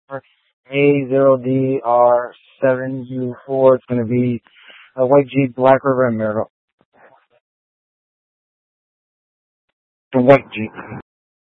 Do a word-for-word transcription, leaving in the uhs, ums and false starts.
A zero D R seven U four. It's going to be a white Jeep, Black River, and Marigold. The white Jeep.